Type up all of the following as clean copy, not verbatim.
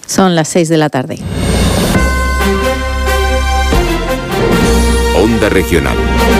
Son las 6 de la tarde. Onda Regional.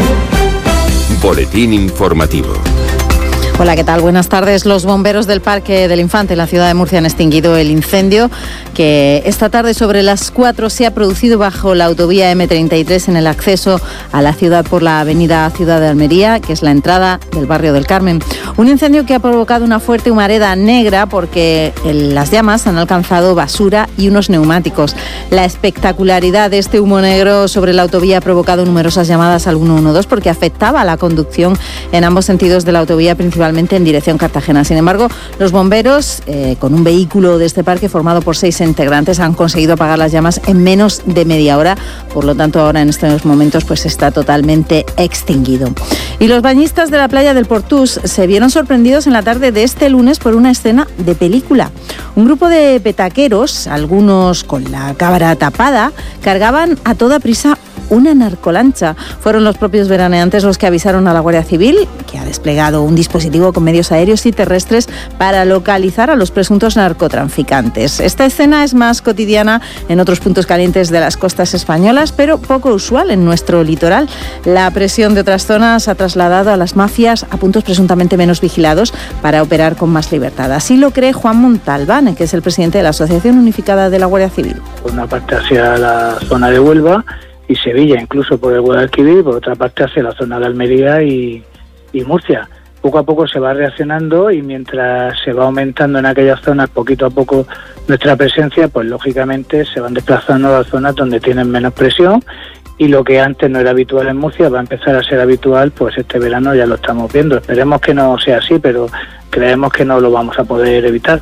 Boletín informativo. Hola, ¿qué tal? Buenas tardes. Los bomberos del Parque del Infante en la ciudad de Murcia han extinguido el incendio que esta tarde sobre las 4 se ha producido bajo la autovía M33 en el acceso a la ciudad por la avenida Ciudad de Almería, que es la entrada del barrio del Carmen. Un incendio que ha provocado una fuerte humareda negra porque las llamas han alcanzado basura y unos neumáticos. La espectacularidad de este humo negro sobre la autovía ha provocado numerosas llamadas al 112 porque afectaba a la conducción en ambos sentidos de la autovía, principalmente en dirección Cartagena. Sin embargo, los bomberos, con un vehículo de este parque formado por 6 integrantes, han conseguido apagar las llamas en menos de media hora. Por lo tanto, ahora en estos momentos pues está totalmente extinguido. Y los bañistas de la playa del Portús se vieron sorprendidos en la tarde de este lunes por una escena de película. Un grupo de petaqueros, algunos con la cámara tapada, cargaban a toda prisa una narcolancha. Fueron los propios veraneantes los que avisaron a la Guardia Civil, que ha desplegado un dispositivo con medios aéreos y terrestres para localizar a los presuntos narcotraficantes. Esta escena es más cotidiana en otros puntos calientes de las costas españolas, pero poco usual en nuestro litoral. La presión de otras zonas ha trasladado a las mafias a puntos presuntamente menos vigilados para operar con más libertad. Así lo cree Juan Montalbán, que es el presidente de la Asociación Unificada de la Guardia Civil. Por una parte hacia la zona de Huelva y Sevilla, incluso por el Guadalquivir, por otra parte hacia la zona de Almería y Murcia. Poco a poco se va reaccionando y mientras se va aumentando en aquellas zonas poquito a poco nuestra presencia, pues lógicamente se van desplazando a las zonas donde tienen menos presión y lo que antes no era habitual en Murcia va a empezar a ser habitual, pues este verano ya lo estamos viendo. Esperemos que no sea así, pero creemos que no lo vamos a poder evitar.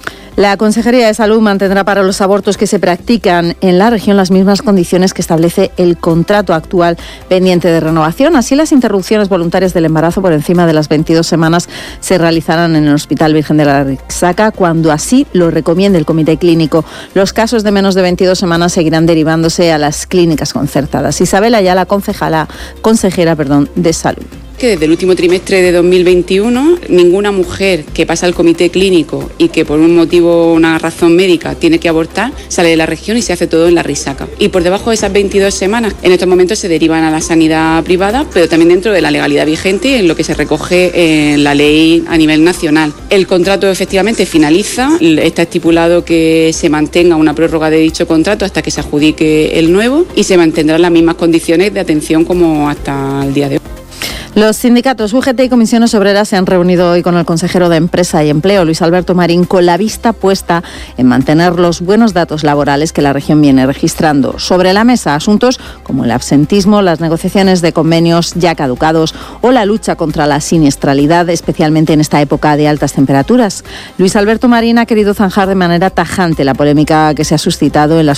La Consejería de Salud mantendrá para los abortos que se practican en la región las mismas condiciones que establece el contrato actual pendiente de renovación. Así, las interrupciones voluntarias del embarazo por encima de las 22 semanas se realizarán en el Hospital Virgen de la Risaca cuando así lo recomiende el Comité Clínico. Los casos de menos de 22 semanas seguirán derivándose a las clínicas concertadas. Isabel Ayala, consejera de Salud. Que desde el último trimestre de 2021 ninguna mujer que pasa al comité clínico y que por un motivo o una razón médica tiene que abortar sale de la región y se hace todo en la Risaca. Y por debajo de esas 22 semanas en estos momentos se derivan a la sanidad privada, pero también dentro de la legalidad vigente en lo que se recoge en la ley a nivel nacional. El contrato efectivamente finaliza, está estipulado que se mantenga una prórroga de dicho contrato hasta que se adjudique el nuevo y se mantendrán las mismas condiciones de atención como hasta el día de hoy. Los sindicatos UGT y comisiones obreras se han reunido hoy con el consejero de Empresa y Empleo, Luis Alberto Marín, con la vista puesta en mantener los buenos datos laborales que la región viene registrando. Sobre la mesa, asuntos como el absentismo, las negociaciones de convenios ya caducados o la lucha contra la siniestralidad, especialmente en esta época de altas temperaturas. Luis Alberto Marín ha querido zanjar de manera tajante la polémica que se ha suscitado en las